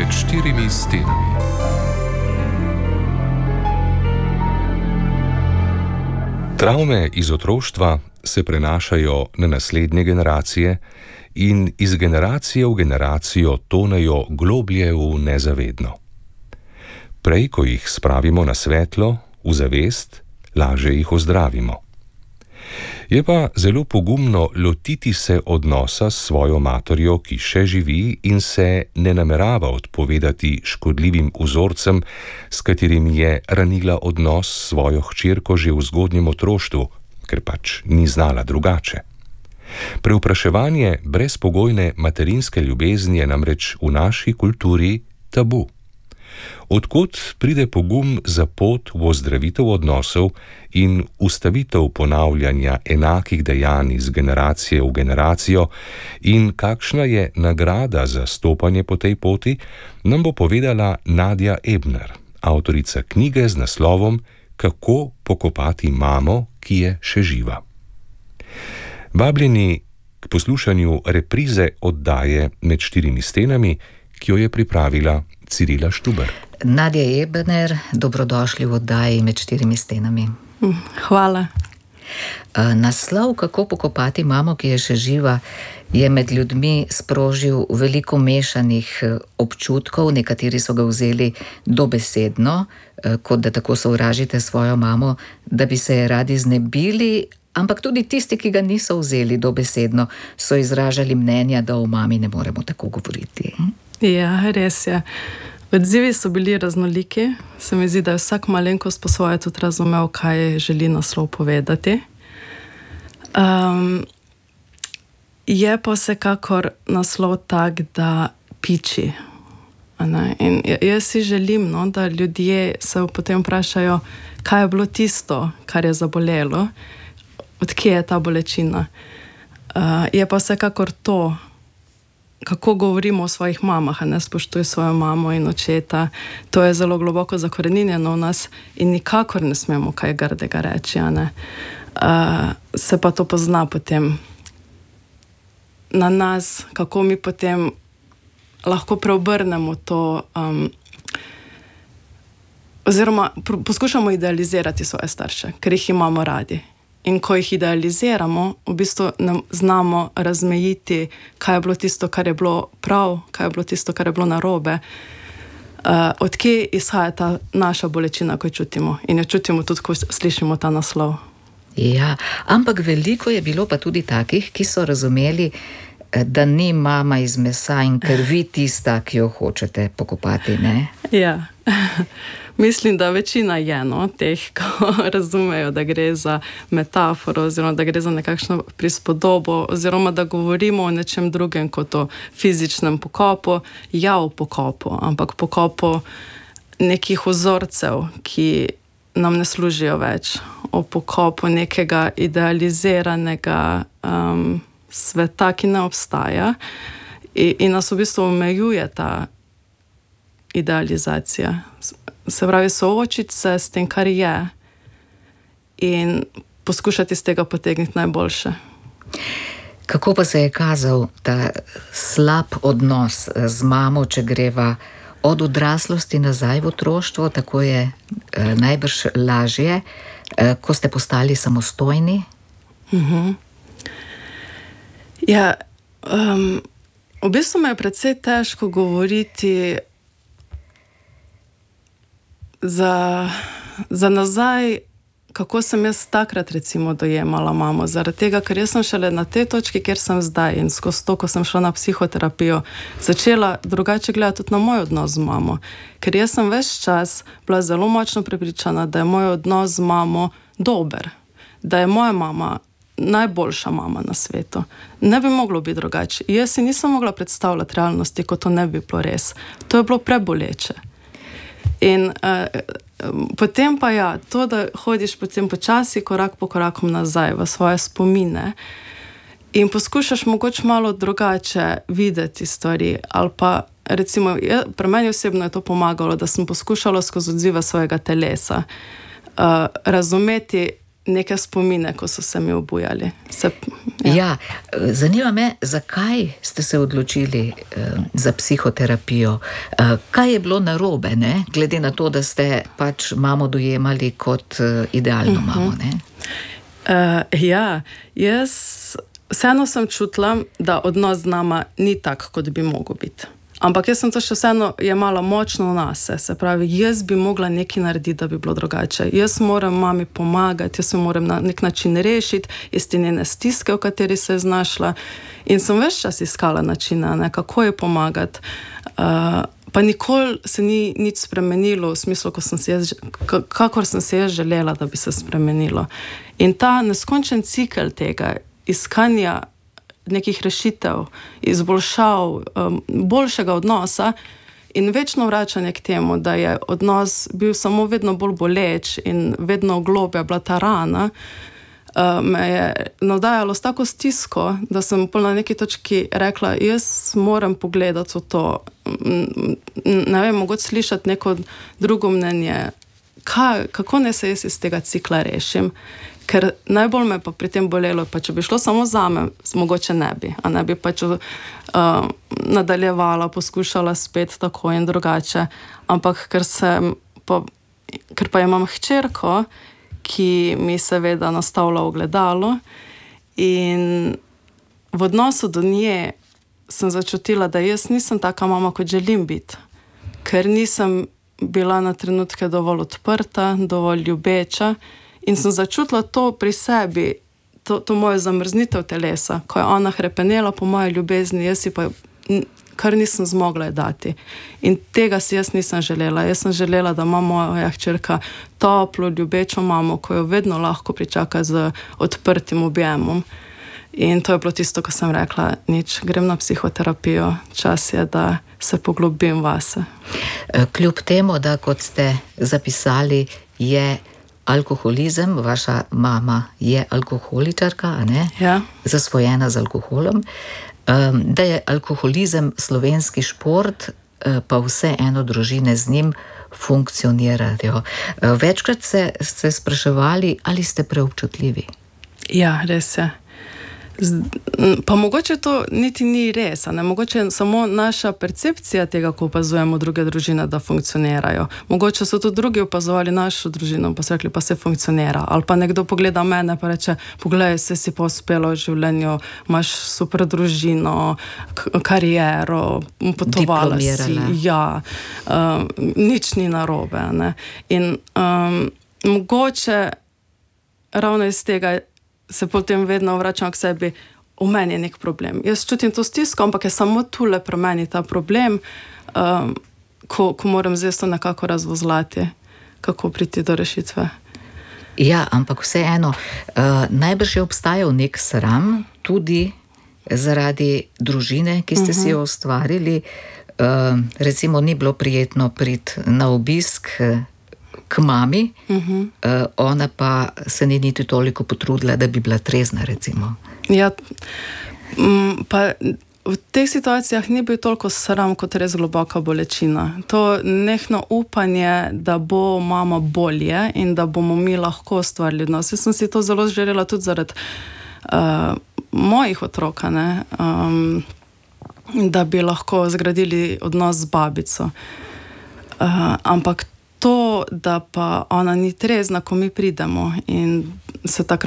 štirimi stenami. Travme iz otroštva se prenašajo na naslednje generacije in iz generacije v generacijo tonejo globlje v nezavedno. Prej, ko jih spravimo na svetlo, v zavest, lažje jih ozdravimo. Je pa zelo pogumno lotiti se odnosa s svojo materjo, ki še živi in se ne namerava odpovedati škodljivim vzorcem, s katerimi je ranila odnos s svojo hčerko že v zgodnjem otroštvu, ker pač ni znala drugače. Prevpraševanje brezpogojne materinske ljubezni je namreč v naši kulturi tabu. Odkot pride pogum za pot v ozdravitev odnosov in ustavitev ponavljanja enakih dejanj iz generacije v generacijo in kakšna je nagrada za stopanje po tej poti, nam bo povedala Nadja Ebner, avtorica knjige z naslovom Kako pokopati mamo, ki je še živa. Vabljeni k poslušanju reprize oddaje Med štirimi stenami, ki jo je pripravila Cirila Štuber. Nadja Ebner, dobrodošli v oddaji Med štirimi stenami. Hvala. Naslov Kako pokopati mamo, ki je še živa, je med ljudmi sprožil veliko mešanih občutkov. Nekateri so ga vzeli dobesedno, kot da tako sovražite svojo mamo, da bi se je radi znebili, ampak tudi tisti, ki ga niso vzeli dobesedno, so izražali mnenja, da o mami ne moremo tako govoriti. Ja, res je. Odzivi so bili raznoliki. Se mi zdi, da je vsak malenkost po svoje tudi razumel, kaj želi naslov povedati. Je pa vsekakor naslov tak, da piči. In jaz si želim, da ljudje se potem vprašajo, kaj je bilo tisto, kar je zabolelo, odkje je ta bolečina. Je pa vsekakor to, kako govorimo o svojih mamah, ne spoštuj svojo mamo in očeta. To je zelo globoko zakoreninjeno v nas in nikakor ne smemo kaj grdega reči. Se pa to pozna potem na nas, kako mi potem lahko preobrnemo to, oziroma poskušamo idealizirati svoje starše, ker jih imamo radi. In ko jih idealiziramo, v bistvu ne znamo razmejiti, kaj je bilo tisto, kar je bilo prav, kaj je bilo tisto, kar je bilo narobe. Odkje izhaja ta naša bolečina, ko jo čutimo. In jo čutimo tudi, ko slišimo ta naslov. Ja, ampak veliko je bilo pa tudi takih, ki so razumeli, da ni mama iz mesa in krvi tista, ki jo hočete pokopati, ne? Ja, mislim, da večina je, teh, ko razumejo, da gre za metaforo, oziroma da gre za nekakšno prispodobo, oziroma da govorimo o nečem drugem kot o fizičnem pokopu. Ja, o pokopu, ampak pokopu nekih vzorcev, ki nam ne služijo več. O pokopu nekega idealiziranega sveta, ki ne obstaja in nas v bistvu omejuje ta idealizacija. Se pravi, soočiti se s tem, kar je in poskušati iz tega potegniti najboljše. Kako pa se je kazal ta slab odnos z mamo, če greva od odraslosti nazaj v otroštvo? Tako je najbrž lažje, ko ste postali samostojni? Ja, v bistvu me je precej težko govoriti za nazaj, kako sem jaz takrat recimo dojemala mamo. Zaradi tega, ker jaz sem šele na tej točki, kjer sem zdaj in skozi to, ko sem šla na psihoterapijo, začela drugače gledati tudi na moj odnos z mamo. Ker jaz sem ves čas bila zelo močno prepričana, da je moj odnos z mamo dober. Da je moja mama najboljša mama na svetu. Ne bi moglo biti drugače. Jaz si nisem mogla predstavljati realnosti, ko to ne bi bilo res. To je bilo preboleče. In potem pa ja, to, da hodiš potem počasi korak po korakom nazaj v svoje spomine in poskušaš mogoče malo drugače videti stvari, ali pa recimo, pri meni osebno je to pomagalo, da sem poskušala skozi odzive svojega telesa razumeti neke spomine, ko so se mi obujali. Ja, zanima me, zakaj ste se odločili za psihoterapijo? Kaj je bilo narobe, ne? Glede na to, da ste pač mamo dojemali kot idealno mamo, ne? Ja, jaz vseeno sem čutila, da odnos z nama ni tak, kot bi mogel biti. Ampak jaz sem to še vseeno jemala močno v nase. Se pravi, jaz bi mogla nekaj narediti, da bi bilo drugače. Jaz moram mami pomagati, jaz se moram na nek način rešiti iz te njene stiske, v kateri se je znašla. In sem ves čas iskala načina, ne, kako je pomagati. Pa nikoli se ni nič spremenilo v smislu, kakor sem si jaz želela, da bi se spremenilo. In ta neskončen cikel tega iskanja nekih rešitev, izboljšav, boljšega odnosa in večno vračanje k temu, da je odnos bil samo vedno bolj boleč in vedno globlja bila ta rana, me je navdajalo s tako stisko, da sem na neki točki rekla, jaz moram pogledati v to, ne vem, mogoče slišati neko drugo mnenje, kako ne se jaz iz tega cikla rešim. Ker najbolj me pa pri tem bolelo, pa če bi šlo samo zame, mogoče ne bi, a ne bi pač nadaljevala, poskušala spet tako in drugače. Ampak ker pa imam hčerko, ki mi seveda nastavlja ogledalo in v odnosu do nje sem začutila, da jaz nisem taka mama, kot želim biti. Ker nisem bila na trenutke dovolj odprta, dovolj ljubeča. In sem začutila to pri sebi, to mojo zamrznitev telesa, ko je ona hrepenela po moji ljubezni, jaz si pa kar nisem zmogla je dati. In tega si jaz nisem želela. Jaz sem želela, da ima moja hčerka toplo, ljubečo mamo, ko jo vedno lahko pričaka z odprtim objemom. In to je bilo tisto, ko sem rekla, nič, grem na psihoterapijo, čas je, da se poglobim vase. Kljub temu, da kot ste zapisali, je alkoholizem, vaša mama je alkoholičarka, a ne? Ja. Zasvojena z alkoholom. Da je alkoholizem slovenski šport, pa vseeno družine z njim funkcionirajo. Večkrat ste spraševali, ali ste preobčutljivi? Ja, res je. Pa mogoče to niti ni res, ne? Mogoče samo naša percepcija tega, ko opazujemo druge družine, da funkcionirajo. Mogoče so tudi drugi opazovali našo družino, pa so rekli, pa se funkcionira. Ali pa nekdo pogleda mene, pa reče, poglej, se si pa uspelo v življenju, imaš super družino, kariero, potovala si. Ja, nič ni narobe, ne? In mogoče ravno iz tega se potem vedno vračam k sebi, v meni je nek problem. Jaz čutim to stisko, ampak je samo tule pri meni ta problem, ko moram zdaj to nekako razvozlati, kako priti do rešitve. Ja, ampak vseeno, najbrž je obstajal nek sram, tudi zaradi družine, ki ste si jo ustvarili. Recimo, ni bilo prijetno priti na obisk k mami, ona pa se ni niti toliko potrudila, da bi bila trezna, recimo. Ja, pa v teh situacijah ni bil toliko sram, kot res globoka bolečina. To nehno upanje, da bo mama bolje in da bomo mi lahko ustvarili odnos. Jaz sem si to zelo želela tudi zaradi mojih otrok, ne? Da bi lahko zgradili odnos z babico. Ampak to, da pa ona ni trezna, ko mi pridemo in se takrat